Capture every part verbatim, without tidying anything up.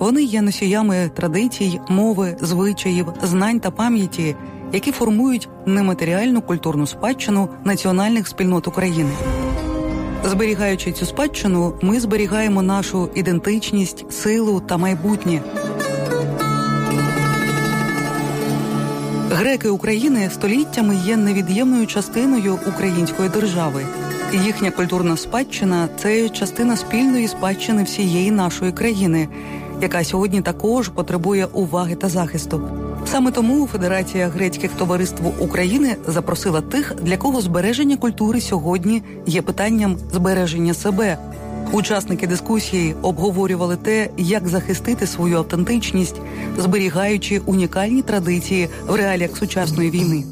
Вони є носіями традицій, мови, звичаїв, знань та пам'яті, які формують нематеріальну культурну спадщину національних спільнот України. Зберігаючи цю спадщину, ми зберігаємо нашу ідентичність, силу та майбутнє. Греки України століттями є невід'ємною частиною української держави. Їхня культурна спадщина – це частина спільної спадщини всієї нашої країни, яка сьогодні також потребує уваги та захисту. Саме тому Федерація грецьких товариств України запросила тих, для кого збереження культури сьогодні є питанням збереження себе. Учасники дискусії обговорювали те, як захистити свою автентичність, зберігаючи унікальні традиції в реаліях сучасної війни.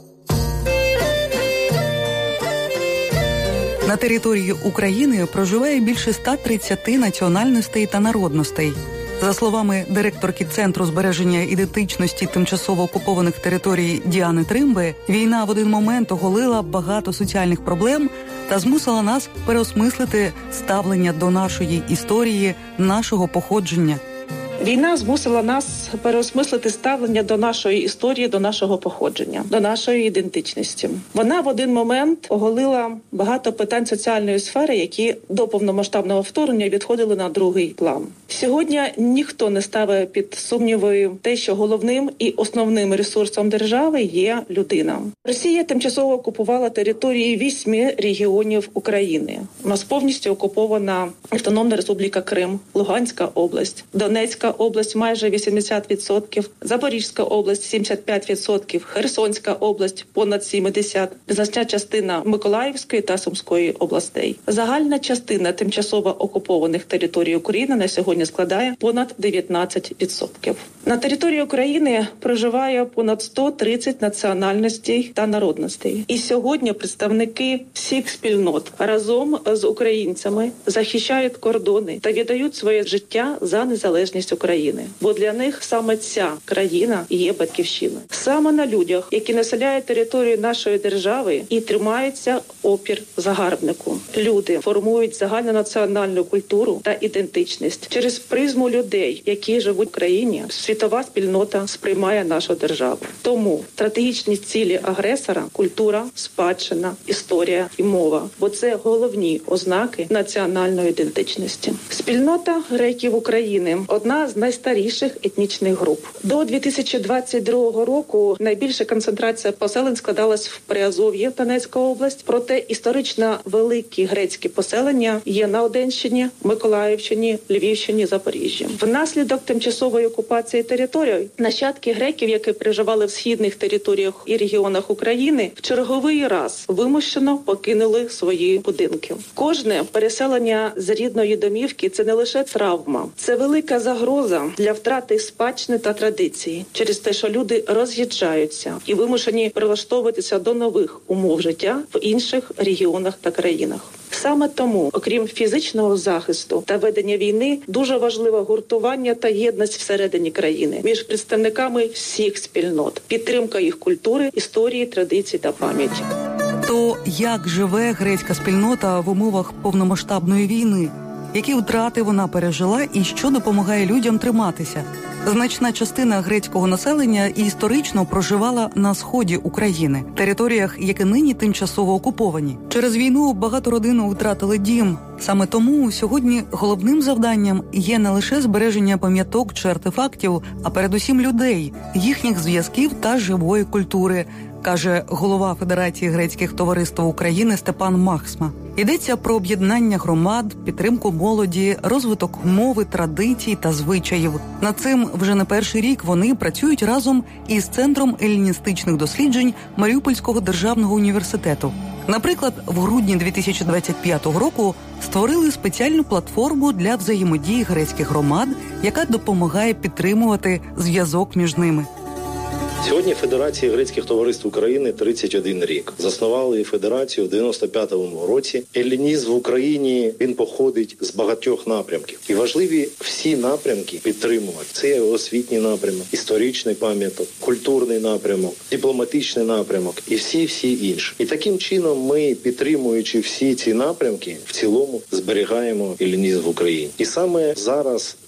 На території України проживає більше ста тридцяти національностей та народностей. За словами директорки Центру збереження ідентичності тимчасово окупованих територій Діани Тримби, війна в один момент оголила багато соціальних проблем та змусила нас переосмислити ставлення до нашої історії, нашого походження. Війна змусила нас переосмислити ставлення до нашої історії, до нашого походження, до нашої ідентичності. Вона в один момент оголила багато питань соціальної сфери, які до повномасштабного вторгнення відходили на другий план. Сьогодні ніхто не ставить під сумніви те, що головним і основним ресурсом держави є людина. Росія тимчасово окупувала території вісьми регіонів України. У нас повністю окупована Автономна Республіка Крим, Луганська область, Донецька область майже вісімдесят відсотків, Запорізька область сімдесят п'ять відсотків, Херсонська область понад сімдесят відсотків, значна частина Миколаївської та Сумської областей. Загальна частина тимчасово окупованих територій України на сьогодні складає понад дев'ятнадцять відсотків. На території України проживає понад сто тридцять національностей та народностей. І сьогодні представники всіх спільнот разом з українцями захищають кордони та віддають своє життя за незалежність України. Бо для них саме ця країна є батьківщиною. Саме на людях, які населяють територію нашої держави і тримаються опір загарбнику. Люди формують загальнонаціональну культуру та ідентичність. Через призму людей, які живуть в країні, світова спільнота сприймає нашу державу. Тому стратегічні цілі агресора – культура, спадщина, історія і мова. Бо це головні ознаки національної ідентичності. Спільнота греків України – одна з найстаріших етнічних груп. До дві тисячі двадцять другого року найбільша концентрація поселень складалась в Приазов'ї, Донецька область. Проте історично великі грецькі поселення є на Одещині, Миколаївщині, Львівщині, Запоріжжі. Внаслідок тимчасової окупації територій нащадки греків, які проживали в східних територіях і регіонах України, в черговий раз вимушено покинули свої будинки. Кожне переселення з рідної домівки – це не лише травма, це велика загроза для втрати спадщини та традиції через те, що люди роз'їжджаються і вимушені прилаштовуватися до нових умов життя в інших регіонах та країнах. Саме тому, окрім фізичного захисту та ведення війни, дуже важливе гуртування та єдність всередині країни між представниками всіх спільнот, підтримка їх культури, історії, традицій та пам'яті. То як живе грецька спільнота в умовах повномасштабної війни? Які втрати вона пережила і що допомагає людям триматися? Значна частина грецького населення історично проживала на сході України, територіях, які нині тимчасово окуповані. Через війну багато родин втратили дім. Саме тому сьогодні головним завданням є не лише збереження пам'яток чи артефактів, а передусім людей, їхніх зв'язків та живої культури, каже голова Федерації грецьких товариств України Степан Махсма. Йдеться про об'єднання громад, підтримку молоді, розвиток мови, традицій та звичаїв. Над цим вже не перший рік вони працюють разом із Центром еліністичних досліджень Маріупольського державного університету. Наприклад, в грудні дві тисячі двадцять п'ятого року створили спеціальну платформу для взаємодії грецьких громад, яка допомагає підтримувати зв'язок між ними. Сьогодні Федерації грецьких товариств України тридцять один рік. Заснували федерацію в дев'яносто п'ятому році. Елінізм в Україні, він походить з багатьох напрямків. І важливі всі напрямки підтримувати. Це освітній напрямок, історичний пам'яток, культурний напрямок, дипломатичний напрямок і всі-всі інші. І таким чином ми, підтримуючи всі ці напрямки, в цілому зберігаємо елінізм в Україні. І саме зараз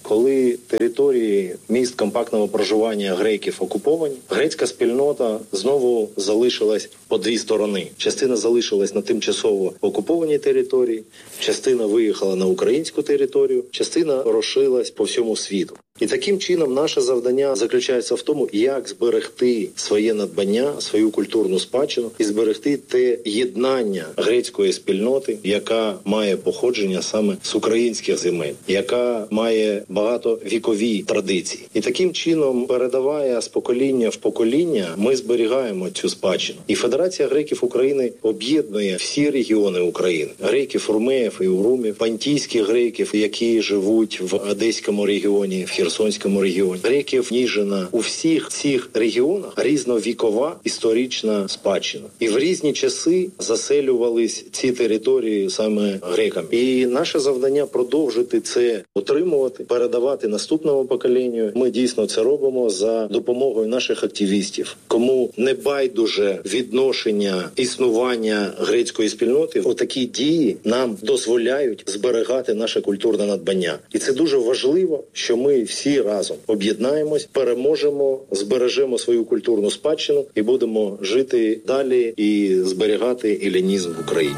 коли території міст компактного проживання греків окуповані, грецька спільнота знову залишилась по дві сторони. Частина залишилась на тимчасово окупованій території, частина виїхала на українську територію, частина розширилась по всьому світу. І таким чином наше завдання заключається в тому, як зберегти своє надбання, свою культурну спадщину і зберегти те єднання грецької спільноти, яка має походження саме з українських земель, яка має багатовікові традиції. І таким чином, передавая з покоління в покоління, ми зберігаємо цю спадщину. І Федерація греків України об'єднує всі регіони України. Греків, румеїв і урумів, пантійських греків, які живуть в Одеському регіоні, в Херсонському регіоні, греків Ніжина. У всіх цих регіонах різновікова історична спадщина. І в різні часи заселювались ці території саме греками. І наше завдання продовжити це отримувати, передавати наступному поколінню. Ми дійсно це робимо за допомогою наших активістів. Кому не байдуже відношення, існування грецької спільноти, отакі дії нам дозволяють зберігати наше культурне надбання. І це дуже важливо, що ми всі разом об'єднаємось, переможемо, збережемо свою культурну спадщину і будемо жити далі і зберігати елінізм в Україні.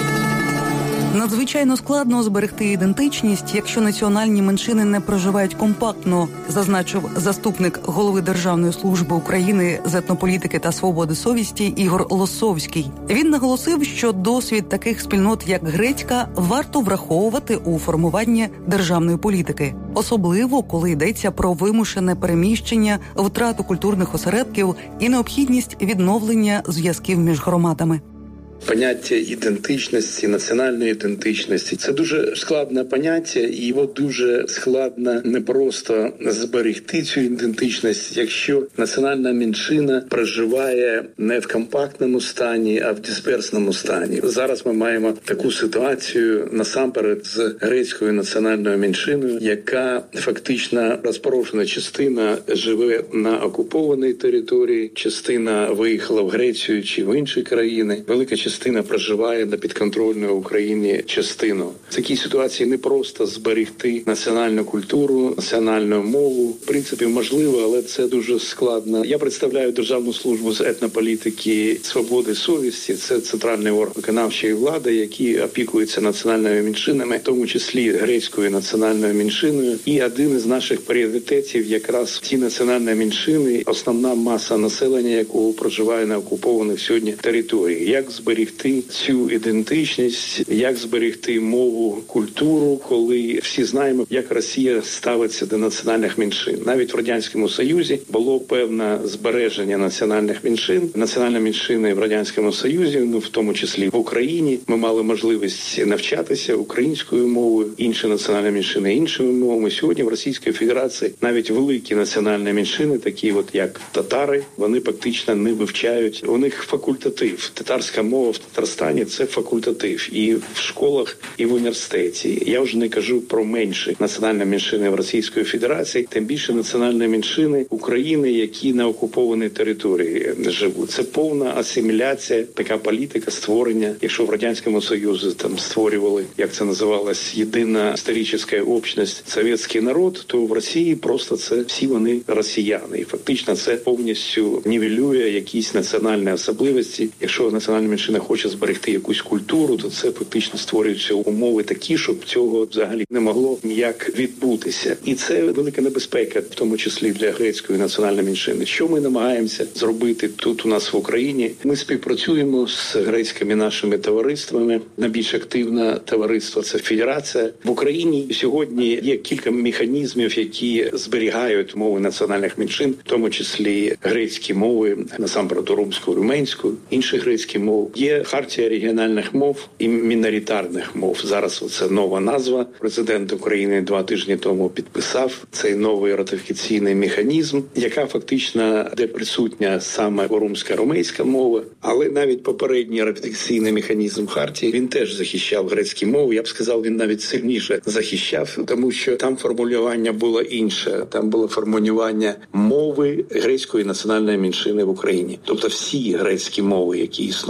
Надзвичайно складно зберегти ідентичність, якщо національні меншини не проживають компактно, зазначив заступник голови Державної служби України з етнополітики та свободи совісті Ігор Лосовський. Він наголосив, що досвід таких спільнот, як грецька, варто враховувати у формуванні державної політики. Особливо, коли йдеться про вимушене переміщення, втрату культурних осередків і необхідність відновлення зв'язків між громадами. Поняття ідентичності, національної ідентичності – це дуже складне поняття, і його дуже складно не просто зберегти цю ідентичність, якщо національна меншина проживає не в компактному стані, а в дисперсному стані. Зараз ми маємо таку ситуацію насамперед з грецькою національною меншиною, яка фактично розпорошена. Частина живе на окупованій території, частина виїхала в Грецію чи в інші країни. Велика частина проживає на підконтрольній Україні частину. В такій ситуації не просто зберегти національну культуру, національну мову. В принципі, можливо, але це дуже складно. Я представляю Державну службу з етнополітики, свободи совісті. Це центральний орган виконавчої влади, який опікується національними меншинами, в тому числі грецькою національною меншиною. І один із наших пріоритетів якраз ці національні меншини, основна маса населення, якого проживає на окупованих сьогодні територіях. Як зберегти цю ідентичність, як зберегти мову, культуру, коли всі знаємо, як Росія ставиться до національних меншин. Навіть в Радянському Союзі було певне збереження національних меншин. Національні меншини в Радянському Союзі, ну в тому числі в Україні, ми мали можливість навчатися українською мовою, інші національні меншини іншими мовами. Сьогодні в Російській Федерації навіть великі національні меншини, такі от як татари, вони фактично не вивчають. У них факультатив. Татарська мова в Татарстані – це факультатив і в школах, і в університеті. Я вже не кажу про менші національні меншини в Російській Федерації, тим більше національні меншини України, які на окупованій території живуть. Це повна асиміляція, така політика створення. Якщо в Радянському Союзі там створювали, як це називалось, єдина історична общність, совєтський народ, то в Росії просто це всі вони росіяни. І фактично це повністю нівелює якісь національні особливості. Якщо національна меншина хоче зберегти якусь культуру, то це фактично створюються умови такі, щоб цього взагалі не могло ніяк відбутися. І це велика небезпека, в тому числі для грецької національної меншини. Що ми намагаємося зробити тут у нас в Україні? Ми співпрацюємо з грецькими нашими товариствами. Найбільш активне товариство – це Федерація. В Україні сьогодні є кілька механізмів, які зберігають мови національних меншин, в тому числі грецькі мови, насамперед румську, румунську, інші грецькі мови. Є хартія регіональних мов і міноритарних мов. Зараз це нова назва. Президент України два тижні тому підписав цей новий ратифікаційний механізм, яка фактично, де присутня саме румська, румейська мова, але навіть попередній ратифікаційний механізм хартії, він теж захищав грецькі мови. Я б сказав, він навіть сильніше захищав, тому що там формулювання було інше. Там було формулювання мови грецької національної меншини в Україні. Тобто всі грецькі мови, які існують в Україні,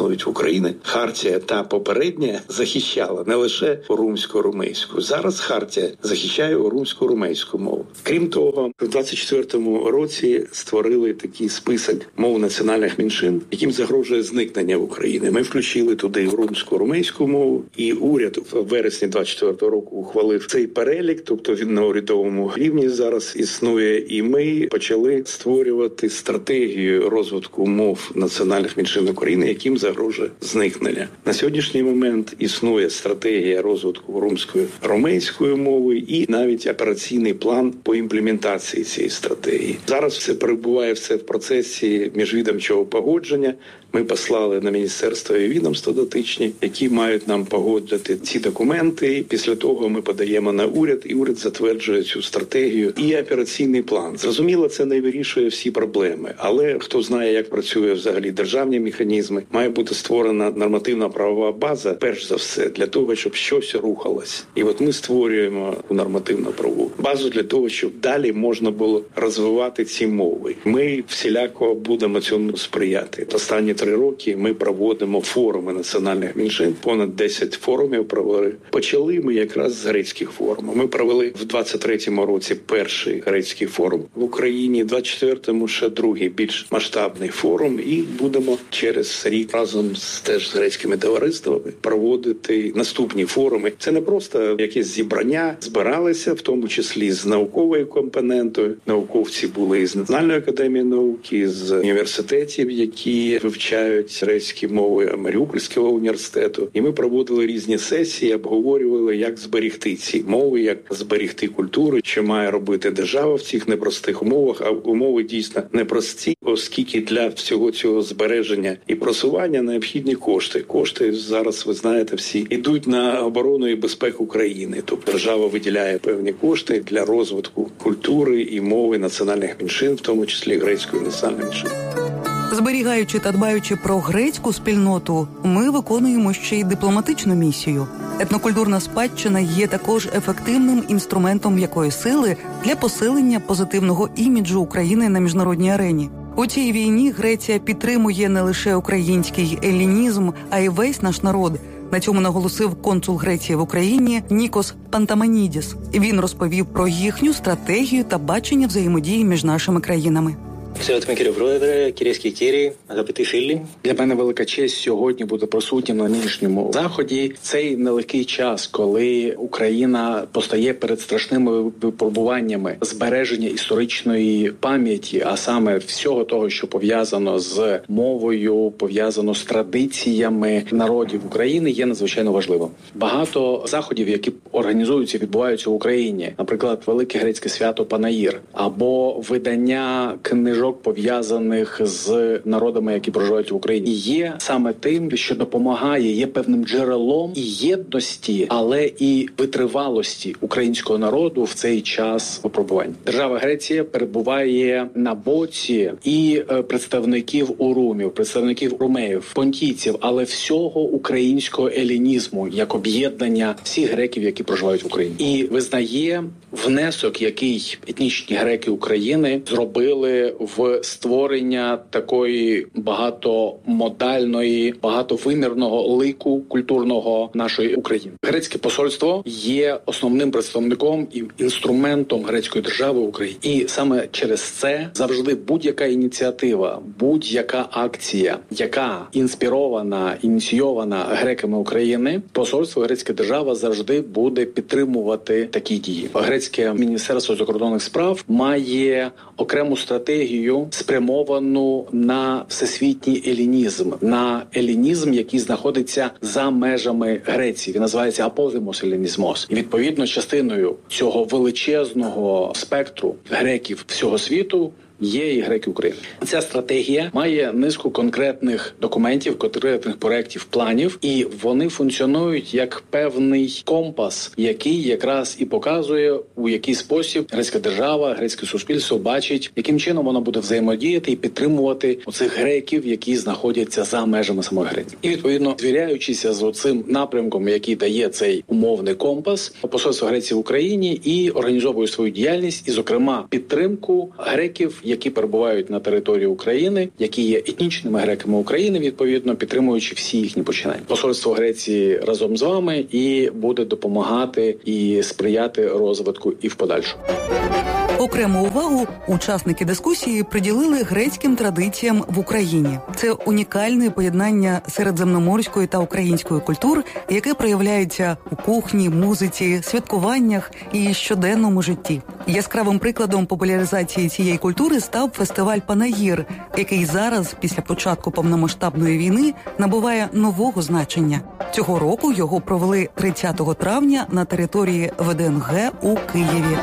України. Хартія та попередня захищала не лише орумсько-румейську. Зараз хартія захищає орумсько-румейську мову. Крім того, в двадцять четвертому році створили такий список мов національних меншин, яким загрожує зникнення в Україні. Ми включили туди орумсько-румейську мову, і уряд в вересні двадцять четвертого року ухвалив цей перелік, тобто він на урядовому рівні зараз існує, і ми почали створювати стратегію розвитку мов національних меншин України, яким загрожує зникнення. На сьогоднішній момент існує стратегія розвитку румської румейської мови і навіть операційний план по імплементації цієї стратегії. Зараз все перебуває все в процесі міжвідомчого погодження. Ми послали на міністерство і відомства дотичні, які мають нам погодити ці документи. І після того ми подаємо на уряд, і уряд затверджує цю стратегію і операційний план. Зрозуміло, це не вирішує всі проблеми, але хто знає, як працює взагалі державні механізми, має бути створена нормативно-правова база, перш за все, для того, щоб щось рухалось. І от ми створюємо нормативно-правову базу для того, щоб далі можна було розвивати ці мови. Ми всіляко будемо цьому сприяти. Останні три роки ми проводимо форуми національних меншин, понад десять форумів провели. Почали ми якраз з грецьких форумів. Ми провели в двадцять третьому році перший грецький форум в Україні, в двадцять четвертому ще другий, більш масштабний форум, і будемо через рік разом з теж з грецькими товариствами проводити наступні форуми. Це не просто якесь зібрання, збиралися, в тому числі з науковою компонентою. Науковці були із Національної академії науки, з університетів, які вивчають грецькі мови, Маріупольського університету. І ми проводили різні сесії, обговорювали, як зберегти ці мови, як зберегти культуру, що має робити держава в цих непростих умовах. А умови дійсно непрості, оскільки для всього цього збереження і просування необхідні кошти. Кошти зараз, ви знаєте, всі йдуть на оборону і безпеку країни. Тобто держава виділяє певні кошти для розвитку культури і мови національних меншин, в тому числі грецької національної меншини. Зберігаючи та дбаючи про грецьку спільноту, ми виконуємо ще й дипломатичну місію. Етнокультурна спадщина є також ефективним інструментом м'якої сили для посилення позитивного іміджу України на міжнародній арені. У цій війні Греція підтримує не лише український елінізм, а й весь наш народ. На цьому наголосив консул Греції в Україні Нікос Пантаманідіс. Він розповів про їхню стратегію та бачення взаємодії між нашими країнами. Αξιότιμη κύριε Πρόεδρε, κυρίες και κύριοι, αγαπητοί φίλοι. Для мене велика честь сьогодні бути присутнім на нинішньому заході. Цей нелегкий час, коли Україна постає перед страшними випробуваннями збереження історичної пам'яті, а саме всього того, що пов'язано з мовою, пов'язано з традиціями народів України, є надзвичайно важливим. Багато заходів, які організуються, відбуваються в Україні, наприклад, велике грецьке свято Панаїр, або видання книжок, пов'язаних з народами, які проживають в Україні, є саме тим, що допомагає, є певним джерелом і єдності, але і витривалості українського народу в цей час випробувань. Держава Греція перебуває на боці і представників урумів, представників румеїв, понтійців, але всього українського елінізму, як об'єднання всіх греків, які проживають в Україні. І визнає внесок, який етнічні греки України зробили в створення такої багатомодальної, багатовимірного лику культурного нашої України. Грецьке посольство є основним представником і інструментом грецької держави в Україні. І саме через це завжди будь-яка ініціатива, будь-яка акція, яка інспірована, ініційована греками України, посольство, грецька держава завжди буде підтримувати такі дії. Грецьке міністерство закордонних справ має окрему стратегію, спрямовану на всесвітній елінізм, на елінізм, який знаходиться за межами Греції. Він називається апозимос елінізмос. І відповідно частиною цього величезного спектру греків всього світу є і греки України. Ця стратегія має низку конкретних документів, конкретних проєктів, планів, і вони функціонують як певний компас, який якраз і показує, у який спосіб грецька держава, грецьке суспільство бачить, яким чином воно буде взаємодіяти і підтримувати оцих греків, які знаходяться за межами самої Греції. І відповідно, звіряючися з оцим напрямком, який дає цей умовний компас, посольство Греції в Україні і організовує свою діяльність, і, зокрема, підтримку греків, які перебувають на території України, які є етнічними греками України, відповідно підтримуючи всі їхні починання. Посольство Греції разом з вами і буде допомагати і сприяти розвитку і в подальшому. Окрему увагу учасники дискусії приділили грецьким традиціям в Україні. Це унікальне поєднання середземноморської та української культур, яке проявляється у кухні, музиці, святкуваннях і щоденному житті. Яскравим прикладом популяризації цієї культури став фестиваль «Панагір», який зараз, після початку повномасштабної війни, набуває нового значення. Цього року його провели тридцятого травня на території ВДНГ у Києві.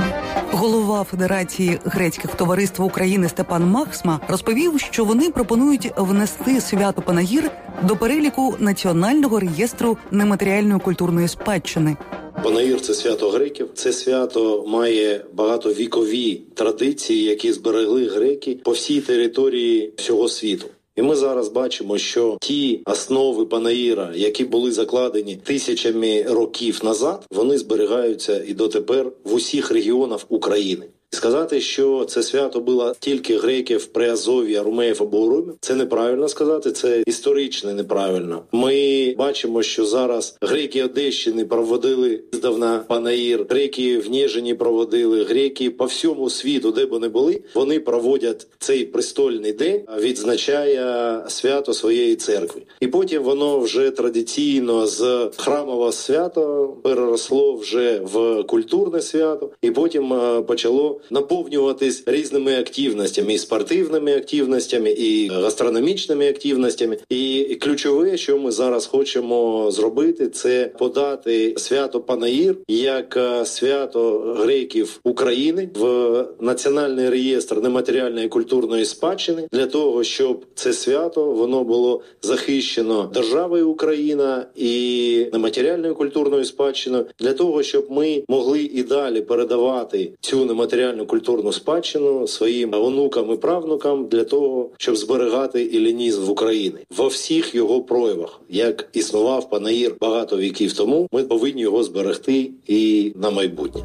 Голова Федерації грецьких товариств України Степан Махсма розповів, що вони пропонують внести свято Панагір до переліку Національного реєстру нематеріальної культурної спадщини. Панагір – це свято греків. Це свято має багатовікові традиції, які зберегли греки по всій території всього світу. І ми зараз бачимо, що ті основи Панагіра, які були закладені тисячами років назад, вони зберігаються і дотепер в усіх регіонах України. Сказати, що це свято було тільки греків, Приазов'я, Румеїв або Ромів, це неправильно сказати, це історично неправильно. Ми бачимо, що зараз греки Одещини проводили здавна Панагір, греки в Ніжині проводили, греки по всьому світу, де б вони були, вони проводять цей престольний день, відзначає свято своєї церкви. І потім воно вже традиційно з храмового свята переросло вже в культурне свято, і потім почало наповнюватись різними активностями, і спортивними активностями, і гастрономічними активностями. І ключове, що ми зараз хочемо зробити, це подати свято Панагір як свято греків України в Національний реєстр нематеріальної культурної спадщини, для того, щоб це свято, воно було захищено державою Україна і нематеріальною культурною спадщиною, для того, щоб ми могли і далі передавати цю нематеріальну культурну спадщину своїм онукам і правнукам для того, щоб зберігати елінізм в Україні во всіх його проявах. Як існував Панагір багато віків тому, ми повинні його зберегти і на майбутнє.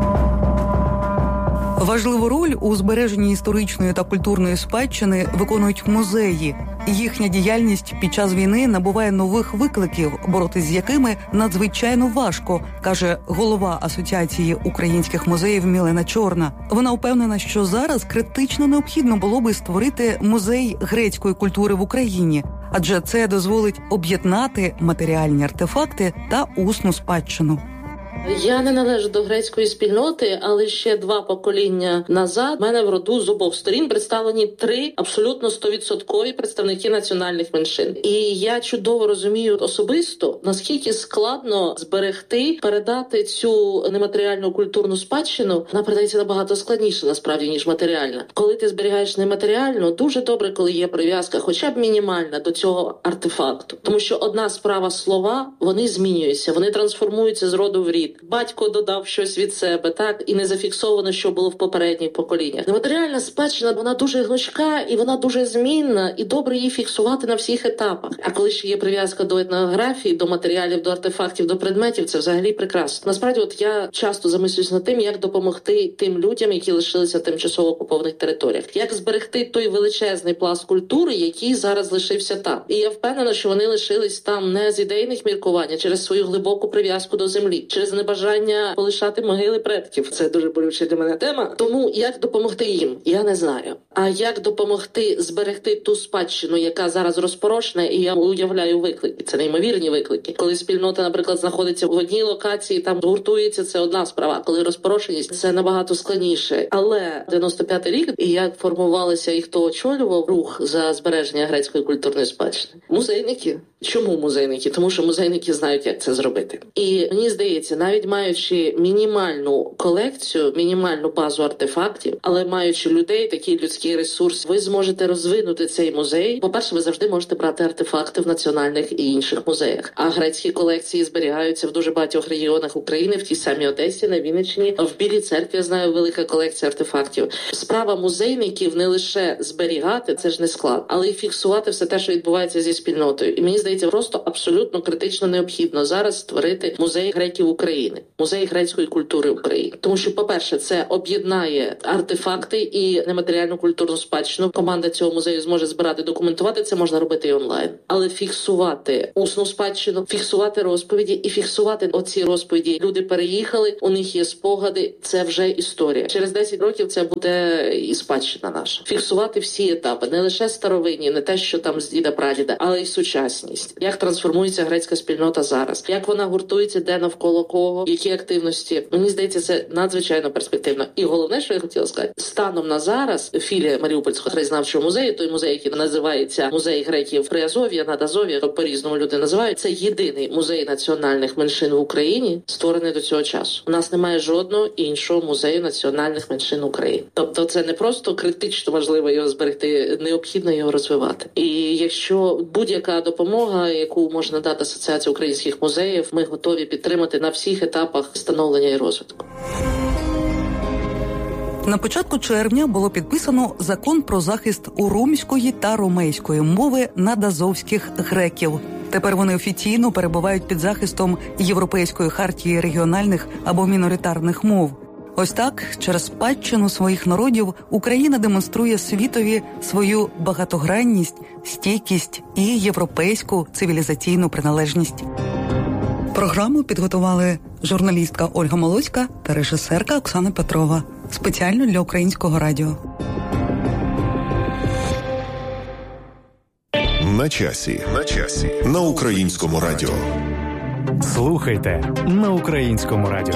Важливу роль у збереженні історичної та культурної спадщини виконують музеї. Їхня діяльність під час війни набуває нових викликів, боротись з якими надзвичайно важко, каже голова Асоціації українських музеїв Мілена Чорна. Вона впевнена, що зараз критично необхідно було би створити музей грецької культури в Україні, адже це дозволить об'єднати матеріальні артефакти та усну спадщину. Я не належу до грецької спільноти, але ще два покоління назад в мене в роду з обох сторін представлені три абсолютно стовідсоткові представники національних меншин. І я чудово розумію особисто, наскільки складно зберегти, передати цю нематеріальну культурну спадщину. Вона передається набагато складніше, насправді, ніж матеріальна. Коли ти зберігаєш нематеріальну, дуже добре, коли є прив'язка, хоча б мінімальна, до цього артефакту. Тому що одна справа слова, вони змінюються, вони трансформуються з роду в рід. Батько додав щось від себе, так, і не зафіксовано, що було в попередніх поколіннях. Нематеріальна спадщина, вона дуже гнучка і вона дуже змінна, і добре її фіксувати на всіх етапах. А коли ще є прив'язка до етнографії, до матеріалів, до артефактів, до предметів, це взагалі прекрасно. Насправді, от я часто замислююсь над тим, як допомогти тим людям, які лишилися в тимчасово окупованих територіях. Як зберегти той величезний пласт культури, який зараз лишився там. І я впевнена, що вони лишились там не з ідейних міркувань, а через свою глибоку прив'язку до землі, через небажання полишати могили предків. Це дуже болюча для мене тема. Тому як допомогти їм? Я не знаю. А як допомогти зберегти ту спадщину, яка зараз розпорошена, і я уявляю виклики. Це неймовірні виклики. Коли спільнота, наприклад, знаходиться в одній локації, там гуртується, це одна справа. Коли розпорошеність, це набагато складніше. Але дев'яносто п'ятий рік, і як формувалися і хто очолював рух за збереження грецької культурної спадщини? Музейники. Чому музейники? Тому що музейники знають, як це зробити. І мені здається, навіть маючи мінімальну колекцію, мінімальну базу артефактів, але маючи людей, такий людський ресурс, ви зможете розвинути цей музей. По-перше, ви завжди можете брати артефакти в національних і інших музеях. А грецькі колекції зберігаються в дуже багатьох регіонах України, в тій самій Одесі, на Вінниччині. В Білій Церкві, я знаю, велика колекція артефактів. Справа музейників не лише зберігати, це ж не склад, але й фіксувати все те, що відбувається зі спільнотою. І мені здається, здається, просто абсолютно критично необхідно зараз створити музей греків України, музей грецької культури України. Тому що, по-перше, це об'єднає артефакти і нематеріальну культурну спадщину. Команда цього музею зможе збирати, документувати, це можна робити і онлайн. Але фіксувати усну спадщину, фіксувати розповіді і фіксувати оці розповіді. Люди переїхали, у них є спогади, це вже історія. Через десять років це буде і спадщина наша. Фіксувати всі етапи, не лише старовинні, не те, що там з діда-прадіда, але й сучасність. Як трансформується грецька спільнота зараз, як вона гуртується, де навколо кого, які активності. Мені здається, це надзвичайно перспективно. І головне, що я хотіла сказати, станом на зараз філія Маріупольського краєзнавчого музею, той музей, який називається Музей греків Приазов'я, над Азов'я, по-різному люди називають, це єдиний музей національних меншин в Україні, створений до цього часу. У нас немає жодного іншого музею національних меншин України. Тобто це не просто критично важливо його зберегти, необхідно його розвивати. І якщо будь-яка допомога, яку можна дати Асоціація українських музеїв, ми готові підтримати на всіх етапах становлення і розвитку. На початку червня було підписано закон про захист урумської та ромейської мови надазовських греків. Тепер вони офіційно перебувають під захистом Європейської хартії регіональних або міноритарних мов. Ось так, через спадщину своїх народів Україна демонструє світові свою багатогранність, стійкість і європейську цивілізаційну приналежність. Програму підготували журналістка Ольга Молоська та режисерка Оксана Петрова. Спеціально для Українського радіо. На часі. На часі. На Українському радіо. Слухайте на Українському радіо.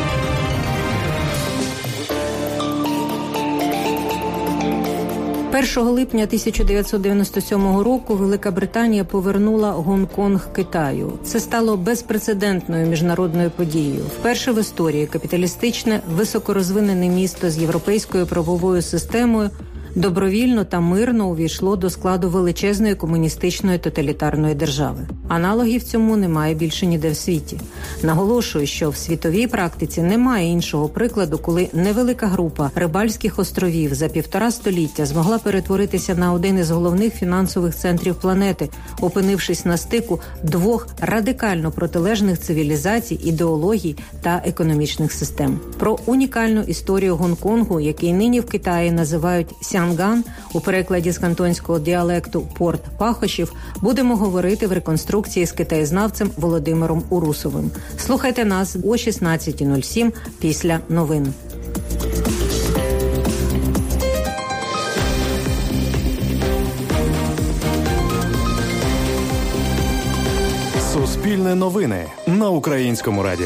першого липня тисяча дев'ятсот дев'яносто сьомого року Велика Британія повернула Гонконг Китаю. Це стало безпрецедентною міжнародною подією. Вперше в історії капіталістичне, високорозвинене місто з європейською правовою системою добровільно та мирно увійшло до складу величезної комуністичної тоталітарної держави. Аналогів цьому немає більше ніде в світі. Наголошую, що в світовій практиці немає іншого прикладу, коли невелика група рибальських островів за півтора століття змогла перетворитися на один із головних фінансових центрів планети, опинившись на стику двох радикально протилежних цивілізацій, ідеологій та економічних систем. Про унікальну історію Гонконгу, який нині в Китаї називають Сянган, у перекладі з кантонського діалекту «порт пахощів», будемо говорити в реконструкції з китаєзнавцем Володимиром Урусовим. Слухайте нас о шістнадцята нуль сім після новин. Суспільне новини на Українському радіо.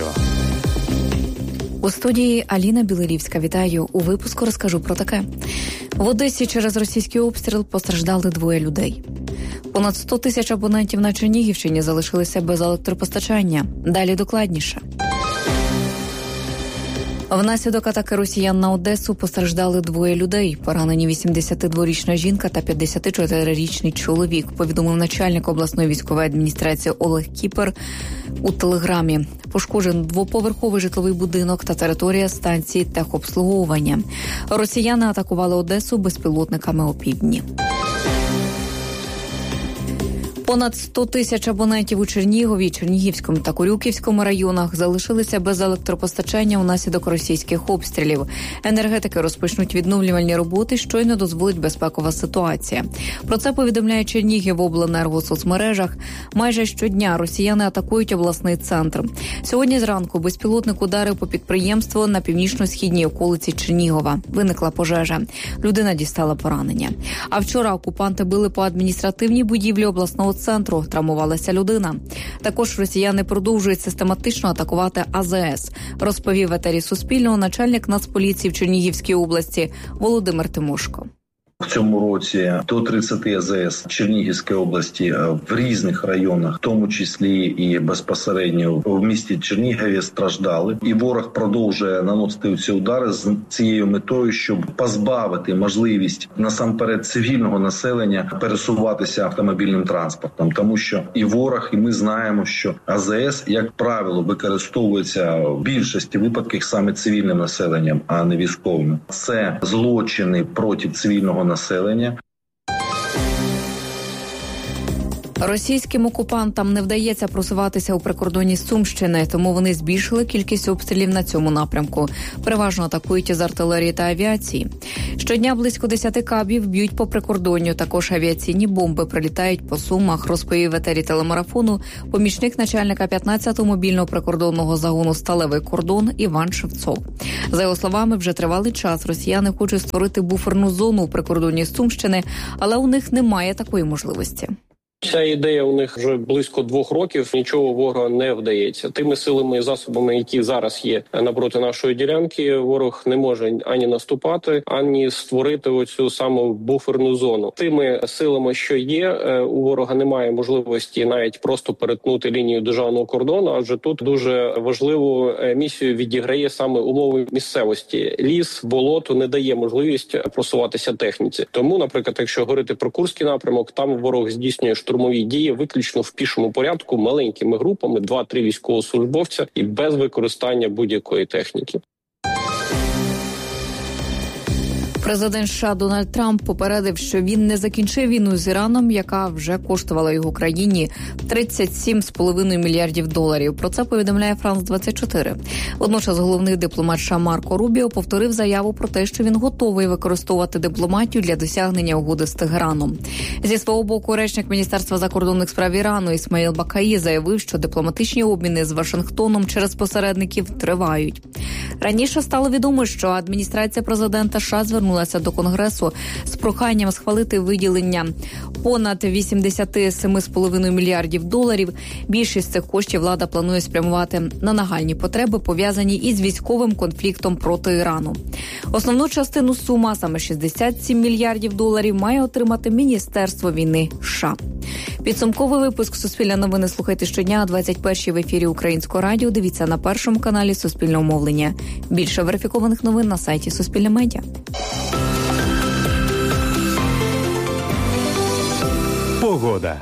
У студії Аліна Білорівська. Вітаю. У випуску розкажу про таке. В Одесі через російський обстріл постраждали двоє людей. Понад сто тисяч абонентів на Чернігівщині залишилися без електропостачання. Далі докладніше. Внаслідок атаки росіян на Одесу постраждали двоє людей. Поранені вісімдесятидворічна жінка та п'ятдесятичотирирічний чоловік, повідомив начальник обласної військової адміністрації Олег Кіпер у телеграмі. Пошкоджений двоповерховий житловий будинок та територія станції техобслуговування. Росіяни атакували Одесу безпілотниками опівдні. Понад сто тисяч абонентів у Чернігові, Чернігівському та Корюківському районах залишилися без електропостачання внаслідок російських обстрілів. Енергетики розпочнуть відновлювальні роботи, щойно дозволить безпекова ситуація. Про це повідомляє Чернігівобленерго у соцмережах. Майже щодня росіяни атакують обласний центр. Сьогодні зранку безпілотник ударив по підприємству на північно-східній околиці Чернігова. Виникла пожежа. Людина дістала поранення. А вчора окупанти били по адміністративній будівлі обласного центру, травмувалася людина. Також росіяни продовжують систематично атакувати А З С, розповів в етері Суспільного начальник Нацполіції в Чернігівській області Володимир Тимошко. В цьому році до тридцять А З С Чернігівської області в різних районах, в тому числі і безпосередньо в місті Чернігові, страждали. І ворог продовжує наносити ці удари з цією метою, щоб позбавити можливість насамперед цивільного населення пересуватися автомобільним транспортом. Тому що і ворог, і ми знаємо, що А З С, як правило, використовується в більшості випадків саме цивільним населенням, а не військовим. Це злочини проти цивільного населення. Російським окупантам не вдається просуватися у прикордонні Сумщини, тому вони збільшили кількість обстрілів на цьому напрямку. Переважно атакують із артилерії та авіації. Щодня близько десяти кабів б'ють по прикордонню. Також авіаційні бомби прилітають по Сумах, розповів в етері телемарафону помічник начальника п'ятнадцятого мобільного прикордонного загону «Сталевий кордон» Іван Шевцов. За його словами, вже тривалий час росіяни хочуть створити буферну зону у прикордонні Сумщини, але у них немає такої можливості. Ця ідея у них вже близько двох років, нічого ворога не вдається. Тими силами і засобами, які зараз є напроти нашої ділянки, ворог не може ані наступати, ані створити оцю саму буферну зону. Тими силами, що є, у ворога немає можливості навіть просто перетнути лінію державного кордону, адже тут дуже важливу місію відіграє саме умови місцевості. Ліс, болото не дає можливість просуватися техніці. Тому, наприклад, якщо говорити про Курський напрямок, там ворог здійснює штурмові дії виключно в пішому порядку, маленькими групами, два-три військовослужбовця і без використання будь-якої техніки. Президент США Дональд Трамп попередив, що він не закінчив війну з Іраном, яка вже коштувала його країні тридцять сім з половиною мільярдів доларів. Про це повідомляє Франс двадцять чотири. Водночас головний дипломат США Марко Рубіо повторив заяву про те, що він готовий використовувати дипломатію для досягнення угоди з Тегераном. Зі свого боку, речник Міністерства закордонних справ Ірану Ісмаїл Бакаї заявив, що дипломатичні обміни з Вашингтоном через посередників тривають. Раніше стало відомо, що адміністрація президента США звернулася до Конгресу з проханням схвалити виділення понад вісімдесят сім з половиною мільярдів доларів. Більшість цих коштів влада планує спрямувати на нагальні потреби, пов'язані із військовим конфліктом проти Ірану. Основну частину суми, саме шістдесят сім мільярдів доларів, має отримати Міністерство війни США. Підсумковий випуск «Суспільне новини» слухайте щодня о двадцять першій в ефірі Українського радіо. Дивіться на першому каналі Суспільного мовлення. Більше верифікованих новин на сайті Суспільне медіа. Погода.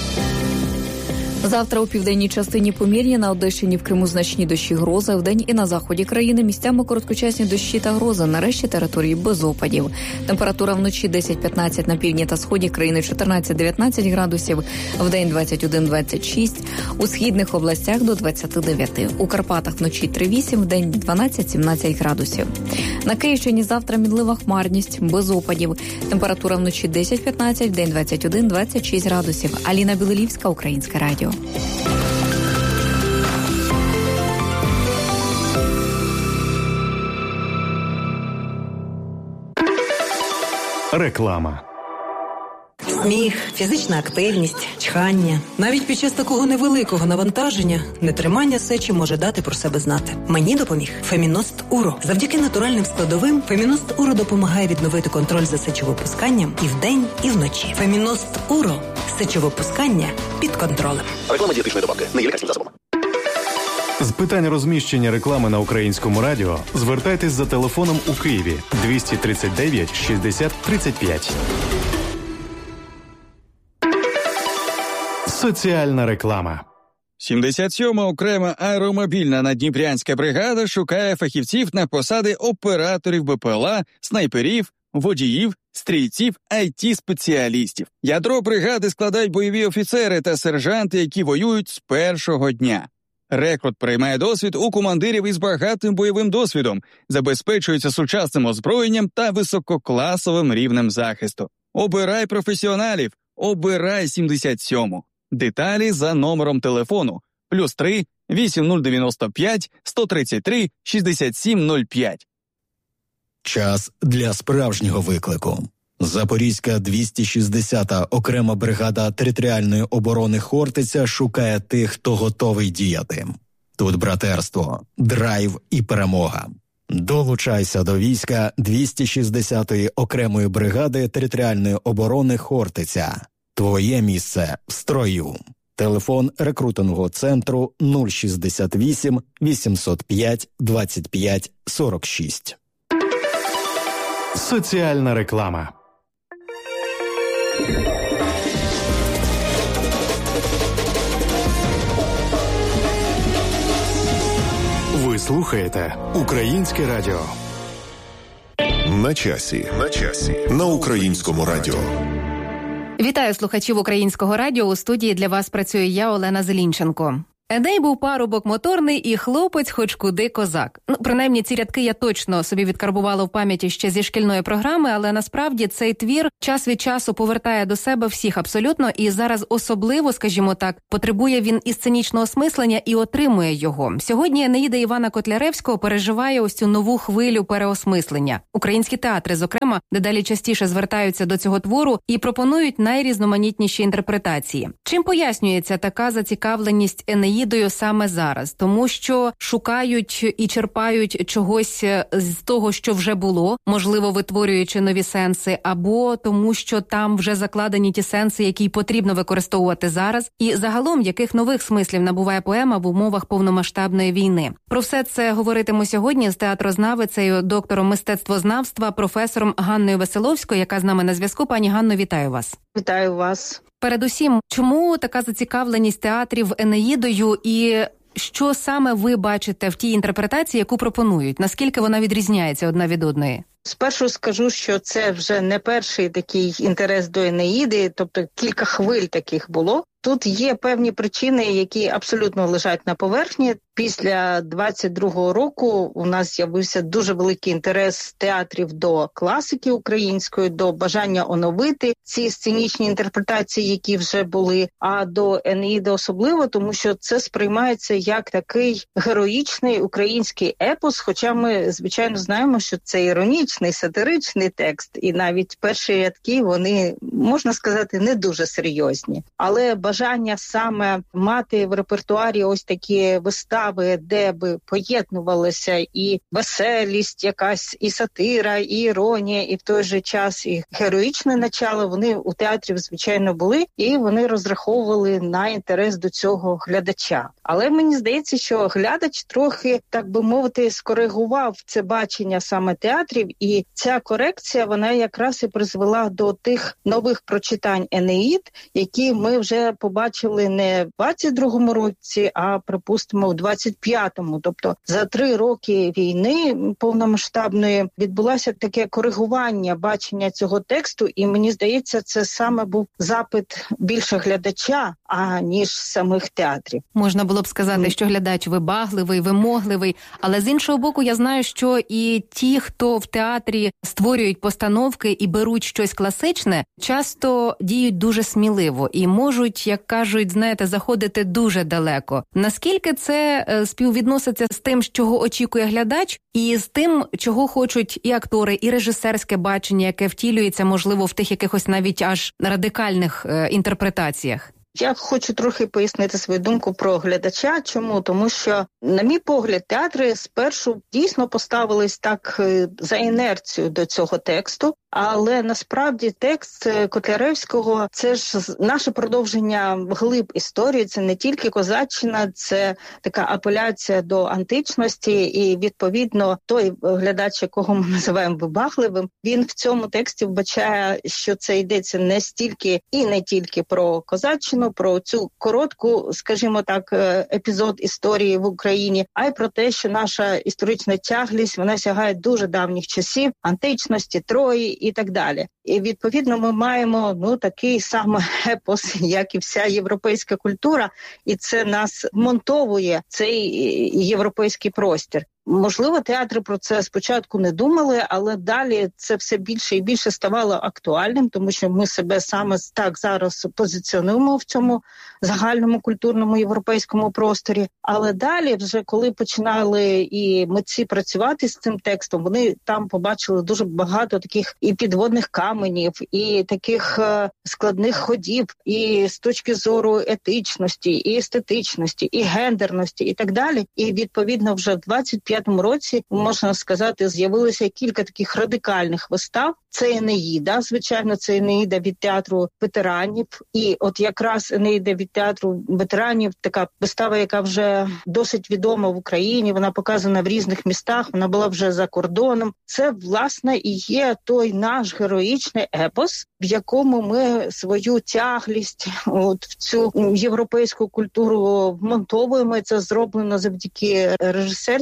Завтра у південній частині помірні, на Одещині, в Криму значні дощі, грози, вдень і на заході країни місцями короткочасні дощі та грози, на решті території без опадів. Температура вночі десять-п'ятнадцять, на півдні та сході країни чотирнадцять-дев'ятнадцять градусів, вдень двадцять один - двадцять шість, у східних областях до двадцять дев'ять. У Карпатах вночі три-вісім, вдень дванадцять-сімнадцять градусів. На Київщині завтра мінлива хмарність, без опадів. Температура вночі десять-п'ятнадцять, вдень двадцять один - двадцять шість градусів. Аліна Білолівська, Українське радіо. Реклама. Сміх, фізична активність, чхання. Навіть під час такого невеликого навантаження нетримання сечі може дати про себе знати. Мені допоміг Феміност Уро. Завдяки натуральним складовим Феміност Уро допомагає відновити контроль за сечовипусканням і вдень, і вночі. Феміност Уро. Сечовипускання під контролем. Реклама дієтичної добавки. Не є лікарським засобом. З питань розміщення реклами на Українському радіо звертайтесь за телефоном у Києві двісті тридцять дев'ять шістдесят тридцять п'ять. Соціальна реклама. сімдесят сьома окрема аеромобільна наддніпрянська бригада шукає фахівців на посади операторів БПЛА, снайперів, водіїв, стрільців, ай ті-спеціалістів. Ядро бригади складають бойові офіцери та сержанти, які воюють з першого дня. Рекрут приймає досвід у командирів із багатим бойовим досвідом, забезпечується сучасним озброєнням та висококласовим рівнем захисту. Обирай професіоналів, обирай сімдесят сьому. Деталі за номером телефону плюс три вісім нуль дев'яносто п'ять сто тридцять три шістдесят сім нуль п'ять. Час для справжнього виклику. Запорізька двісті шістдесята окрема бригада територіальної оборони «Хортиця» шукає тих, хто готовий діяти. Тут братерство, драйв і перемога. Долучайся до війська двісті шістдесятої окремої бригади територіальної оборони «Хортиця». Твоє місце в строю. Телефон рекрутингового центру нуль шістдесят вісім вісімсот п'ять двадцять п'ять сорок шість. Соціальна реклама. Ви слухаєте Українське радіо. На часі. На часі. На Українському радіо. Вітаю слухачів Українського радіо. У студії для вас працює я, Олена Зелінченко. Еней був парубок моторний і хлопець хоч куди козак. Ну, принаймні, ці рядки я точно собі відкарбувала в пам'яті ще зі шкільної програми, але насправді цей твір час від часу повертає до себе всіх абсолютно, і зараз особливо, скажімо так, потребує він і сценічного осмислення, і отримує його. Сьогодні Енеїда Івана Котляревського переживає ось цю нову хвилю переосмислення. Українські театри, зокрема, дедалі частіше звертаються до цього твору і пропонують найрізноманітніші інтерпретації. Чим пояснюється така зацікавленість Енеїди саме зараз? Тому що шукають і черпають чогось з того, що вже було, можливо, витворюючи нові сенси, або тому, що там вже закладені ті сенси, які потрібно використовувати зараз, і загалом, яких нових смислів набуває поема в умовах повномасштабної війни. Про все це говоритиму сьогодні з театрознавицею, доктором мистецтвознавства, професором Ганною Веселовською, яка з нами на зв'язку. Пані Ганно, вітаю вас. Вітаю вас. Передусім, чому така зацікавленість театрів Енеїдою і що саме ви бачите в тій інтерпретації, яку пропонують? Наскільки вона відрізняється одна від одної? Спершу скажу, що це вже не перший такий інтерес до Енеїди, тобто кілька хвиль таких було. Тут є певні причини, які абсолютно лежать на поверхні. Після двадцять другого року у нас з'явився дуже великий інтерес театрів до класики української, до бажання оновити ці сценічні інтерпретації, які вже були, а до Енеїди особливо, тому що це сприймається як такий героїчний український епос, хоча ми, звичайно, знаємо, що це іронічний, сатиричний текст, і навіть перші рядки, вони, можна сказати, не дуже серйозні. Але бажання саме мати в репертуарі ось такі вистави, де би поєднувалася і веселість якась, і сатира, і іронія, і в той же час і героїчне начало, вони у театрів, звичайно, були, і вони розраховували на інтерес до цього глядача. Але мені здається, що глядач трохи, так би мовити, скоригував це бачення саме театрів, і ця корекція, вона якраз і призвела до тих нових прочитань Енеїд, які ми вже побачили не в двадцять другому році, а, припустимо, в двадцять п'ятому. Тобто за три роки війни повномасштабної відбулося таке коригування бачення цього тексту, і мені здається, це саме був запит більше глядача, аніж самих театрів. Можна було б сказати, mm. що глядач вибагливий, вимогливий, але з іншого боку, я знаю, що і ті, хто в театрі створюють постановки і беруть щось класичне, часто діють дуже сміливо і можуть, як кажуть, знаєте, заходити дуже далеко. Наскільки це е, співвідноситься з тим, чого очікує глядач, і з тим, чого хочуть і актори, і режисерське бачення, яке втілюється, можливо, в тих якихось навіть аж радикальних е, інтерпретаціях? Я хочу трохи пояснити свою думку про глядача. Чому? Тому що, на мій погляд, театри спершу дійсно поставились так за інерцію до цього тексту, але насправді текст Котляревського – це ж наше продовження вглиб історії, це не тільки козаччина, це така апеляція до античності, і, відповідно, той глядач, якого ми називаємо вибагливим, він в цьому тексті вбачає, що це йдеться не стільки і не тільки про козаччину, про цю коротку, скажімо так, епізод історії в Україні, а й про те, що наша історична тяглість, вона сягає дуже давніх часів, античності, Трої і так далі. І, відповідно, ми маємо, ну, такий самий епос, як і вся європейська культура, і це нас вмонтовує цей європейський простір. Можливо, театри про це спочатку не думали, але далі це все більше і більше ставало актуальним, тому що ми себе саме так зараз позиціонуємо в цьому загальному культурному європейському просторі. Але далі, вже коли починали і митці працювати з цим текстом, вони там побачили дуже багато таких і підводних каменів, і таких е, складних ходів, і з точки зору етичності, і естетичності, і гендерності, і так далі. І, відповідно, вже в двадцять п'ятому році, можна сказати, з'явилося кілька таких радикальних вистав. Це Енеїда, звичайно, це Енеїда від театру ветеранів. І от якраз Енеїда від театру ветеранів, така вистава, яка вже досить відома в Україні, вона показана в різних містах, вона була вже за кордоном. Це, власне, і є той наш героїчний епос, в якому ми свою тяглість от в цю європейську культуру вмонтовуємо. Це зроблено завдяки режисерці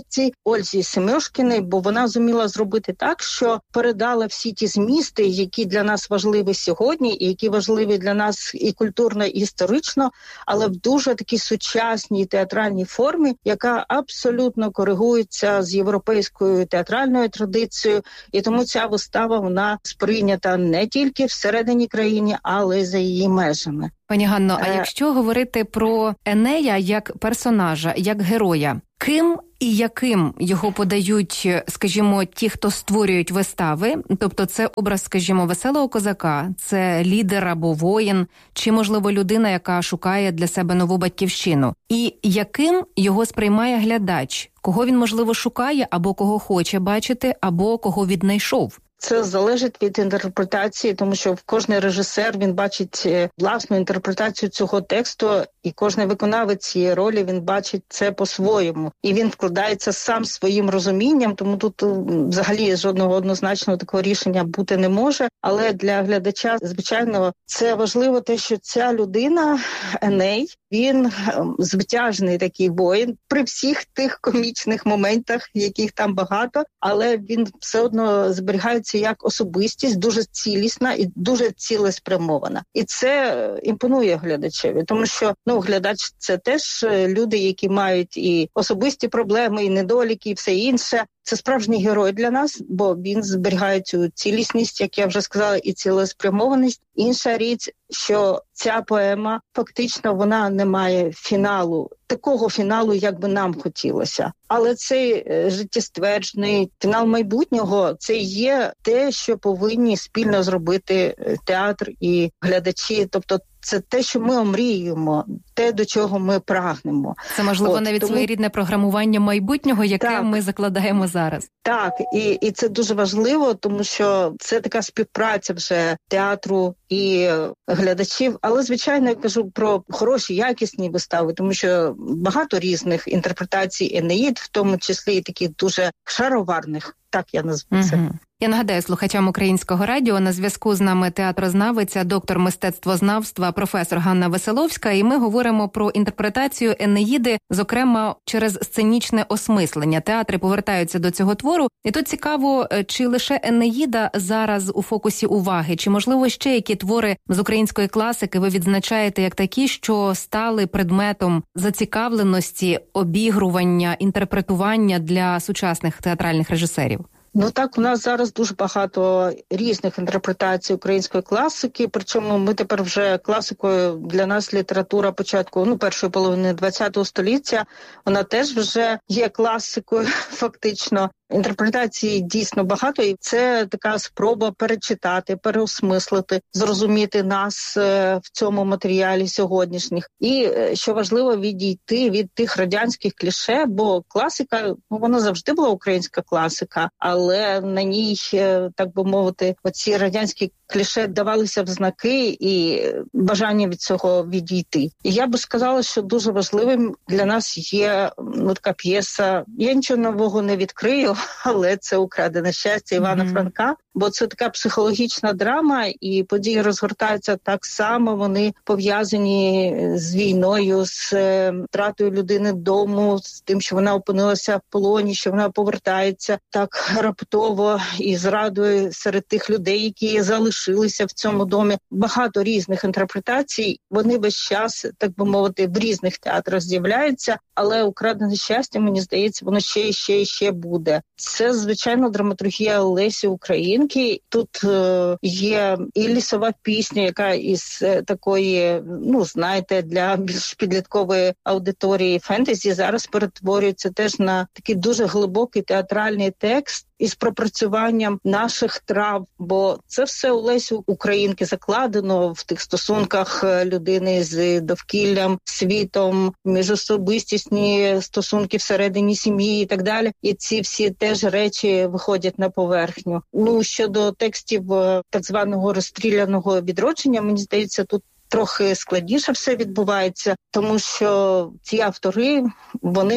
Ользі Семьошкіній, бо вона зуміла зробити так, що передала всі ті змісти, які для нас важливі сьогодні, і які важливі для нас і культурно, і історично, але в дуже такій сучасній театральній формі, яка абсолютно коригується з європейською театральною традицією, і тому ця вистава, вона сприйнята не тільки всередині країни, але й за її межами. Пані Ганно, а якщо говорити про Енея як персонажа, як героя, ким і яким його подають, скажімо, ті, хто створюють вистави? Тобто це образ, скажімо, веселого козака, це лідер або воїн, чи, можливо, людина, яка шукає для себе нову батьківщину? І яким його сприймає глядач? Кого він, можливо, шукає, або кого хоче бачити, або кого віднайшов? Це залежить від інтерпретації, тому що кожен режисер, він бачить власну інтерпретацію цього тексту, і кожен виконавець цієї ролі, він бачить це по-своєму. І він вкладається сам своїм розумінням, тому тут взагалі жодного однозначного такого рішення бути не може. Але для глядача, звичайно, це важливо те, що ця людина, Еней, він звитяжний такий воїн при всіх тих комічних моментах, яких там багато, але він все одно зберігається як особистість, дуже цілісна і дуже цілеспрямована. І це імпонує глядачеві, тому що ну глядач – це теж люди, які мають і особисті проблеми, і недоліки, і все інше. Це справжній герой для нас, бо він зберігає цю цілісність, як я вже сказала, і цілеспрямованість. Інша річ, що ця поема фактично вона не має фіналу, такого фіналу, як би нам хотілося. Але цей життєстверджений фінал майбутнього – це є те, що повинні спільно зробити театр і глядачі. Тобто це те, що ми омріюємо, те, до чого ми прагнемо. Це, можливо, От, навіть тому... своєрідне програмування майбутнього, яке так. ми закладаємо зараз. Так, і, і це дуже важливо, тому що це така співпраця вже театру і глядачів. Але, звичайно, я кажу про хороші, якісні вистави, тому що багато різних інтерпретацій Енеїд, в тому числі і таких дуже шароварних, так я назву це. Угу. Я нагадаю слухачам Українського радіо, на зв'язку з нами театрознавиця, доктор мистецтвознавства, професор Ганна Веселовська, і ми говоримо про інтерпретацію Енеїди, зокрема, через сценічне осмислення. Театри повертаються до цього твору. І тут цікаво, чи лише Енеїда зараз у фокусі уваги, чи, можливо, ще які твори з української класики ви відзначаєте як такі, що стали предметом зацікавленості, обігрування, інтерпретування для сучасних театральних режисерів? Ну так, у нас зараз дуже багато різних інтерпретацій української класики, причому ми тепер вже класикою для нас література початку, ну, першої половини ХХ століття, вона теж вже є класикою фактично. Інтерпретацій дійсно багато, і це така спроба перечитати, переосмислити, зрозуміти нас в цьому матеріалі сьогоднішніх. І, що важливо, відійти від тих радянських кліше, бо класика, ну, вона завжди була українська класика, але на ній, так би мовити, оці радянські кліше давалися в знаки і бажання від цього відійти. І я би сказала, що дуже важливим для нас є ну, така п'єса, я нічого нового не відкрию, але це «Украдене щастя» Івана mm-hmm. Франка, бо це така психологічна драма, і події розгортаються так само, вони пов'язані з війною, з втратою людини дому, з тим, що вона опинилася в полоні, що вона повертається так раптово і зрадою серед тих людей, які залишилися в цьому домі. Багато різних інтерпретацій, вони весь час, так би мовити, в різних театрах з'являються, але «Украдене щастя», мені здається, воно ще і ще і ще буде. Це, звичайно, драматургія Лесі Українки. Тут е, є і лісова пісня, яка із е, такої, ну, знаєте, для більш підліткової аудиторії фентезі зараз перетворюється теж на такий дуже глибокий театральний текст із пропрацюванням наших трав, бо це все у Лесі Українки закладено в тих стосунках людини з довкіллям, світом, міжособистісні стосунки всередині сім'ї і так далі. І ці всі теж речі виходять на поверхню. Ну, щодо текстів так званого розстріляного відродження, мені здається, тут трохи складніше все відбувається, тому що ці автори, вони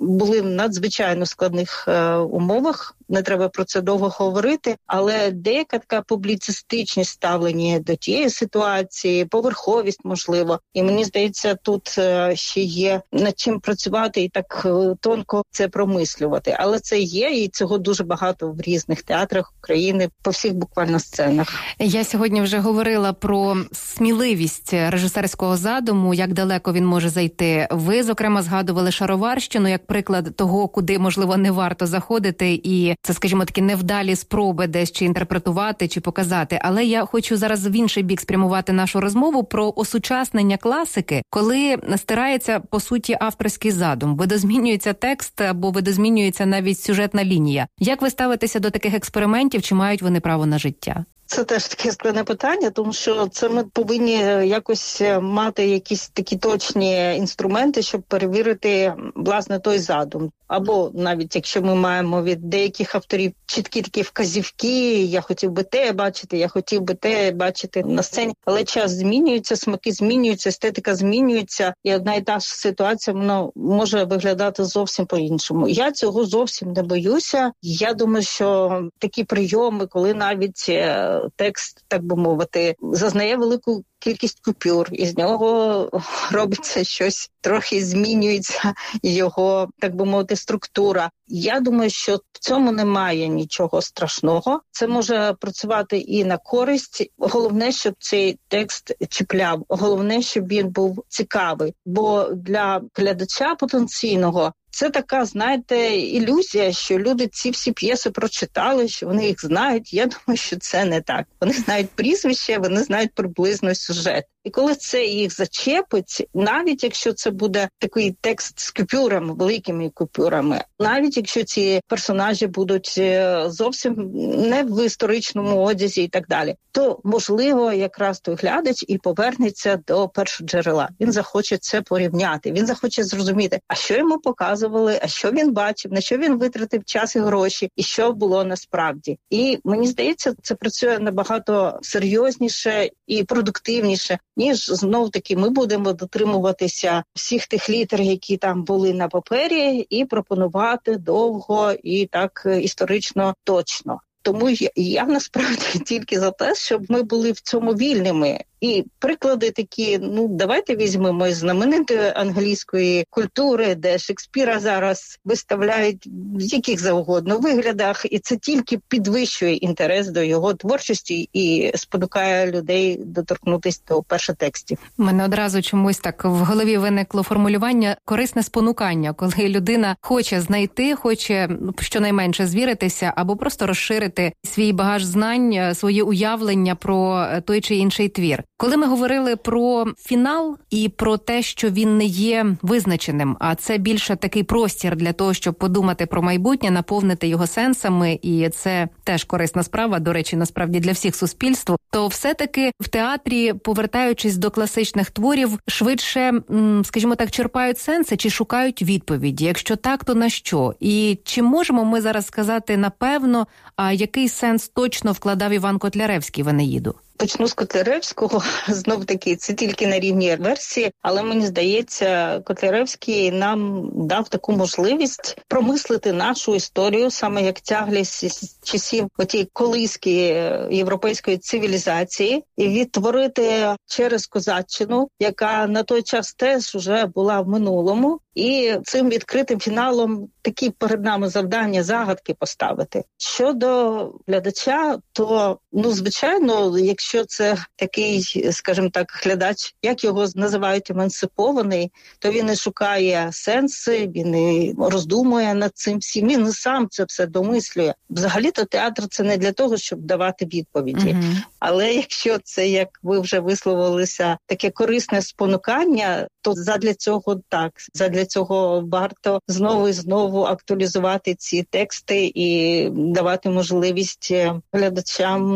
були в надзвичайно складних е, умовах. Не треба про це довго говорити, але деяка така публіцистичність ставлення до тієї ситуації, поверховість, можливо. І мені здається, тут е, ще є над чим працювати і так е, тонко це промислювати. Але це є, і цього дуже багато в різних театрах України, по всіх буквально сценах. Я сьогодні вже говорила про сміливість режисерського задуму, як далеко він може зайти. Ви, зокрема, згадували Шароварщину як приклад того, куди, можливо, не варто заходити, і це, скажімо, такі невдалі спроби десь чи інтерпретувати, чи показати. Але я хочу зараз в інший бік спрямувати нашу розмову про осучаснення класики, коли стирається, по суті, авторський задум. Видозмінюється текст або видозмінюється навіть сюжетна лінія. Як ви ставитеся до таких експериментів, чи мають вони право на життя? Це теж таке складне питання, тому що це ми повинні якось мати якісь такі точні інструменти, щоб перевірити, власне, той задум. Або навіть якщо ми маємо від деяких авторів чіткі такі вказівки, я хотів би те бачити, я хотів би те бачити на сцені, але час змінюється, смаки змінюються, естетика змінюється, і одна і та ж ситуація, вона може виглядати зовсім по-іншому. Я цього зовсім не боюся. Я думаю, що такі прийоми, коли навіть текст, так би мовити, зазнає велику кількість купюр, і з нього робиться щось, трохи змінюється його, так би мовити, структура. Я думаю, що в цьому немає нічого страшного. Це може працювати і на користь. Головне, щоб цей текст чіпляв. Головне, щоб він був цікавий. Бо для глядача потенційного це така, знаєте, ілюзія, що люди ці всі п'єси прочитали, що вони їх знають. Я думаю, що це не так. Вони знають прізвище, вони знають приблизно сюжет. І коли це їх зачепить, навіть якщо це буде такий текст з купюрами, великими купюрами, навіть якщо ці персонажі будуть зовсім не в історичному одязі і так далі, то, можливо, якраз той глядач і повернеться до першоджерела. Він захоче це порівняти, він захоче зрозуміти, а що йому показували, а що він бачив, на що він витратив час і гроші, і що було насправді. І, мені здається, це працює набагато серйозніше і продуктивніше, ніж, знов-таки, ми будемо дотримуватися всіх тих літер, які там були на папері, і пропонувати довго і так історично точно. Тому я, я насправді тільки за те, щоб ми були в цьому вільними. І приклади такі, ну, давайте візьмемо із знаменитої англійської культури, де Шекспіра зараз виставляють в яких завгодно виглядах, і це тільки підвищує інтерес до його творчості і спонукає людей доторкнутися до першотекстів. У мене одразу чомусь так в голові виникло формулювання «корисне спонукання», коли людина хоче знайти, хоче щонайменше звіритися або просто розширити свій багаж знань, свої уявлення про той чи інший твір. Коли ми говорили про фінал і про те, що він не є визначеним, а це більше такий простір для того, щоб подумати про майбутнє, наповнити його сенсами, і це теж корисна справа, до речі, насправді для всіх суспільств, то все-таки в театрі, повертаючись до класичних творів, швидше, скажімо так, черпають сенси чи шукають відповіді? Якщо так, то на що? І чи можемо ми зараз сказати напевно, а який сенс точно вкладав Іван Котляревський в «Енеїду»? Почну з Котляревського, знов-таки, це тільки на рівні версії, але мені здається, Котляревський нам дав таку можливість промислити нашу історію, саме як тяглість з часів отієї колиски європейської цивілізації, і відтворити через козаччину, яка на той час теж вже була в минулому, і цим відкритим фіналом такі перед нами завдання, загадки поставити. Щодо глядача, то, ну, звичайно, якщо це такий, скажімо так, глядач, як його називають, емансипований, то він і шукає сенси, він і роздумує над цим всім, він і сам це все домислює. Взагалі-то театр – це не для того, щоб давати відповіді. Mm-hmm. Але якщо це, як ви вже висловилися, таке корисне спонукання, то задля цього так, задля цього варто знову і знову актуалізувати ці тексти і давати можливість глядачам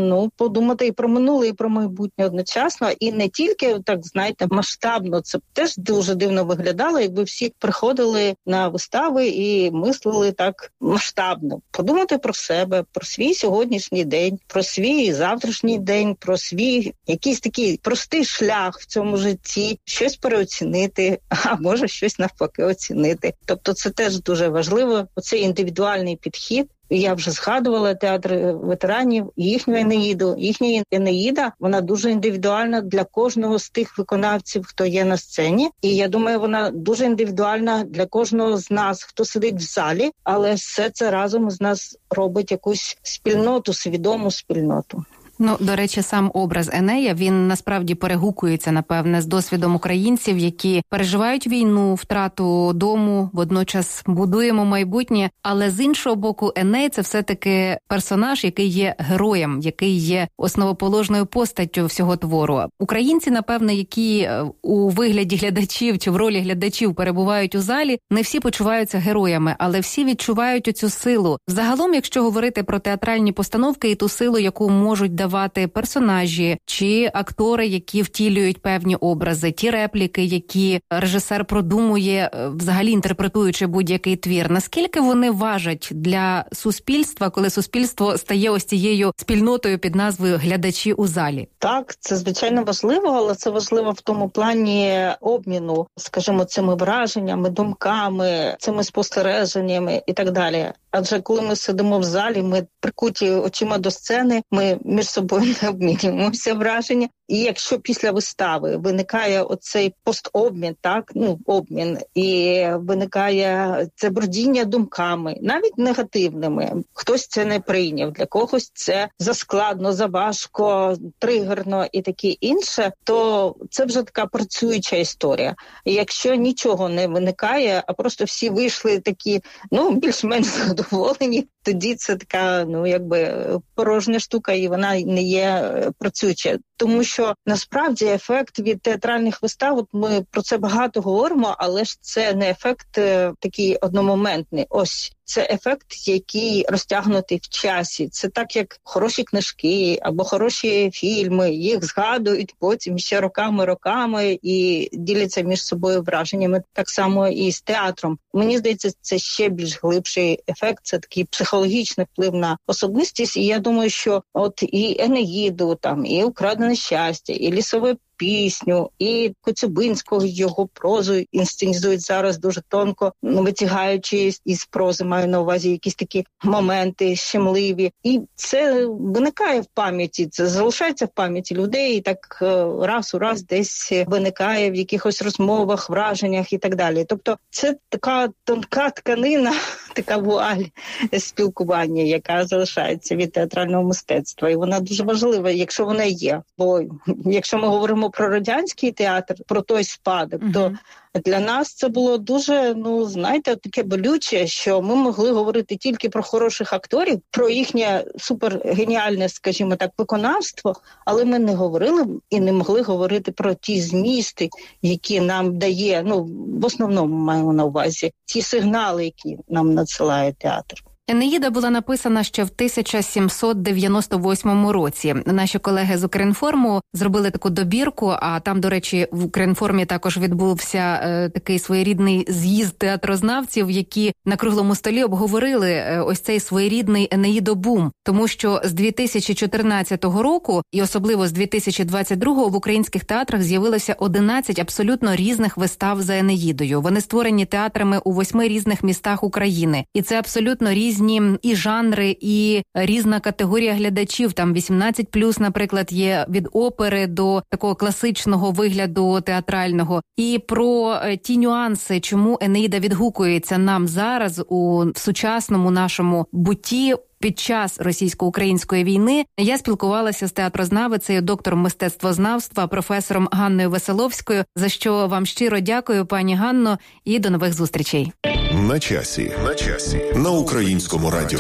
ну, подумати і про минуле, і про майбутнє одночасно. І не тільки, так, знаєте, масштабно. Це теж дуже дивно виглядало, якби всі приходили на вистави і мислили так масштабно. Подумати про себе, про свій сьогоднішній день, про свій завтрашній день, про свій якийсь такий простий шлях в цьому житті, щось переоцінити, а може щось навпаки оцінити. Тобто це теж дуже важливо, оцей індивідуальний підхід. Я вже згадувала театр ветеранів, їхню Енеїду. Їхня Енеїда, вона дуже індивідуальна для кожного з тих виконавців, хто є на сцені. І я думаю, вона дуже індивідуальна для кожного з нас, хто сидить в залі, але все це разом з нас робить якусь спільноту, свідому спільноту. Ну, до речі, сам образ Енея, він насправді перегукується, напевне, з досвідом українців, які переживають війну, втрату дому, водночас будуємо майбутнє. Але з іншого боку, Еней – це все-таки персонаж, який є героєм, який є основоположною постаттю всього твору. Українці, напевне, які у вигляді глядачів чи в ролі глядачів перебувають у залі, не всі почуваються героями, але всі відчувають оцю силу. Загалом, якщо говорити про театральні постановки і ту силу, яку можуть давати давати персонажі чи актори, які втілюють певні образи, ті репліки, які режисер продумує, взагалі інтерпретуючи будь-який твір. Наскільки вони важать для суспільства, коли суспільство стає ось цією спільнотою під назвою «глядачі у залі»? Так, це звичайно важливо, але це важливо в тому плані обміну, скажімо, цими враженнями, думками, цими спостереженнями і так далі. Адже коли ми сидимо в залі, ми прикуті очима до сцени, ми між собою не обмінюємося враження. І якщо після вистави виникає оцей постобмін, так, ну, обмін, і виникає це бродіння думками, навіть негативними, хтось це не прийняв, для когось це заскладно, заважко, тригерно і таке інше, то це вже така працююча історія. І якщо нічого не виникає, а просто всі вийшли такі, ну, більш-менш задоволені, тоді це така, ну, якби порожня штука, і вона не є працююча. Тому що насправді ефект від театральних вистав, от ми про це багато говоримо, але ж це не ефект е, такий одномоментний. Ось це ефект, який розтягнутий в часі. Це так, як хороші книжки або хороші фільми, їх згадують потім ще роками-роками і діляться між собою враженнями. Так само і з театром. Мені здається, це ще більш глибший ефект, це такий психологічний вплив на особистість. І я думаю, що от і Енеїду, там, і «Украдене щастя», і «Лісове пісню», і Коцюбинського його прозу інсценізують зараз дуже тонко, витягаючи із прози, маю на увазі якісь такі моменти щемливі. І це виникає в пам'яті, це залишається в пам'яті людей, і так раз у раз десь виникає в якихось розмовах, враженнях і так далі. Тобто це така тонка тканина, така вуаль спілкування, яка залишається від театрального мистецтва. І вона дуже важлива, якщо вона є. Бо якщо ми говоримо про радянський театр, про той спадок, uh-huh. то для нас це було дуже, ну, знаєте, таке болюче, що ми могли говорити тільки про хороших акторів, про їхнє супергеніальне, скажімо так, виконавство, але ми не говорили і не могли говорити про ті змісти, які нам дає, ну, в основному маємо на увазі, ті сигнали, які нам надсилає театр. Енеїда була написана ще в тисяча сімсот дев'яносто восьмому році. Наші колеги з Укрінформу зробили таку добірку, а там, до речі, в Укрінформі також відбувся е, такий своєрідний з'їзд театрознавців, які на круглому столі обговорили е, ось цей своєрідний Енеїдобум. Тому що з дві тисячі чотирнадцятого року, і особливо з дві тисячі двадцять другого, в українських театрах з'явилося одинадцять абсолютно різних вистав за Енеїдою. Вони створені театрами у восьми різних містах України. І це абсолютно різні і жанри, і різна категорія глядачів. Там вісімнадцять плюс, наприклад, є від опери до такого класичного вигляду театрального. І про ті нюанси, чому Енеїда відгукується нам зараз у сучасному нашому бутті під час російсько-української війни, я спілкувалася з театрознавицею, доктором мистецтвознавства, професором Ганною Веселовською, за що вам щиро дякую, пані Ганно, і до нових зустрічей. На часі. На часі. На Українському радіо.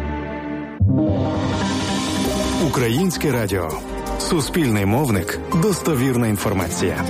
Українське радіо. Суспільний мовник. Достовірна інформація.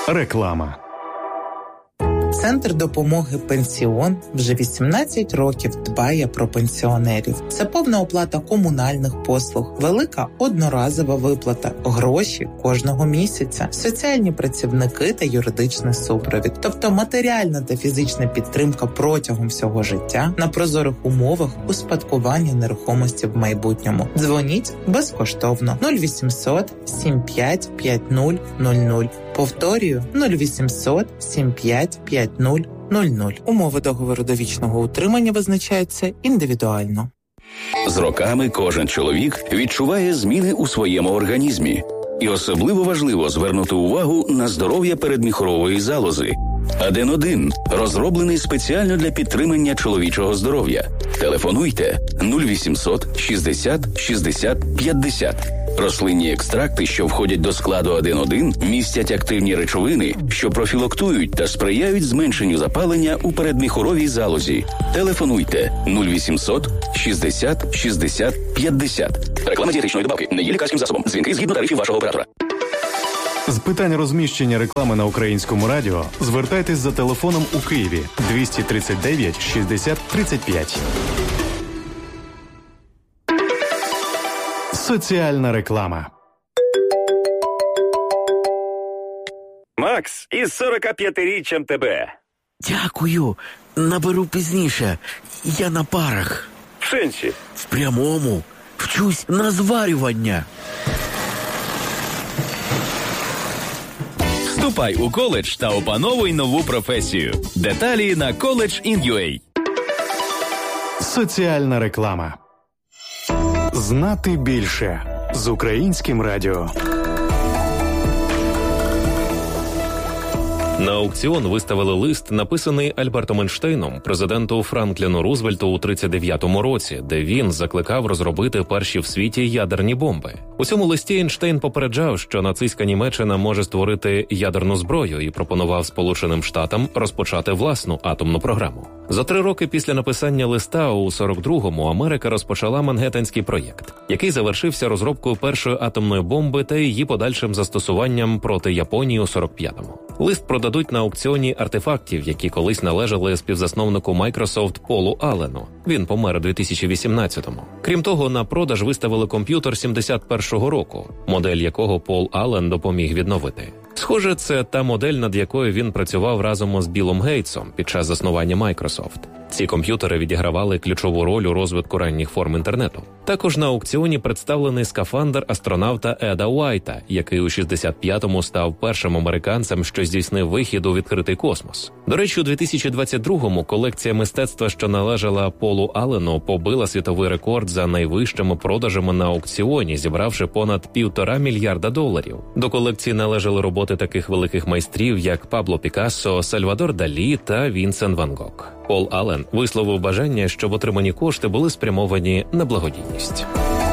Реклама. Центр допомоги «Пенсіон» вже вісімнадцять років дбає про пенсіонерів. Це повна оплата комунальних послуг, велика одноразова виплата, гроші кожного місяця, соціальні працівники та юридичний супровід. Тобто матеріальна та фізична підтримка протягом всього життя на прозорих умовах успадкування нерухомості в майбутньому. Дзвоніть безкоштовно нуль вісімсот сімдесят п'ять п'ятдесят нуль нуль нуль. Повторюю, нуль вісімсот сімдесят п'ять п'ятдесят нуль нуль нуль. Умови договору довічного утримання визначаються індивідуально. З роками кожен чоловік відчуває зміни у своєму організмі. І особливо важливо звернути увагу на здоров'я передміхорової залози. Аден один розроблений спеціально для підтримання чоловічого здоров'я. Телефонуйте нуль вісімсот шістдесят шістдесят п'ятдесят. Рослинні екстракти, що входять до складу Аден один, містять активні речовини, що профілактують та сприяють зменшенню запалення у передміхоровій залозі. Телефонуйте нуль вісімсот шістдесят шістдесят п'ятдесят. Реклама дієтичної добавки не є лікарським засобом. Дзвінки згідно тарифів вашого оператора. З питань розміщення реклами на Українському радіо звертайтесь за телефоном у Києві двісті тридцять дев'ять шістдесят тридцять п'ять. Соціальна реклама. Макс, із сорокап'ятиріччям тебе. Дякую. Наберу пізніше. Я на парах. В сенсі? В прямому. Вчусь на зварювання. Вступай у коледж та опановуй нову професію. Деталі на коледж точка ін ю ей. Соціальна реклама. Знати більше з Українським радіо. На аукціон виставили лист, написаний Альбертом Ейнштейном, президенту Франкліну Рузвельту у тридцять дев'ятому році, де він закликав розробити перші в світі ядерні бомби. У цьому листі Ейнштейн попереджав, що нацистська Німеччина може створити ядерну зброю і пропонував Сполученим Штатам розпочати власну атомну програму. За три роки після написання листа у сорок другому Америка розпочала Мангеттенський проєкт, який завершився розробкою першої атомної бомби та її подальшим застосуванням проти Японії у сорок п'ятому. Лист продадуть на аукціоні артефактів, які колись належали співзасновнику Microsoft Полу Аллену. Він помер у дві тисячі вісімнадцятому. Крім того, на продаж виставили комп'ютер сімдесят першого року, модель якого Пол Аллен допоміг відновити. Схоже, це та модель, над якою він працював разом із Біллом Гейтсом під час заснування Microsoft. Ці комп'ютери відігравали ключову роль у розвитку ранніх форм інтернету. Також на аукціоні представлений скафандр астронавта Еда Уайта, який у шістдесят п'ятому став першим американцем, що здійснив вихід у відкритий космос. До речі, у дві тисячі двадцять другому колекція мистецтва, що належала Полу Аллену, побила світовий рекорд за найвищими продажами на аукціоні, зібравши понад півтора мільярда доларів. До колекції належали роботи таких великих майстрів, як Пабло Пікассо, Сальвадор Далі та Вінсент Ван Гог. Пол Аллен висловив бажання, щоб отримані кошти були спрямовані на благодійність.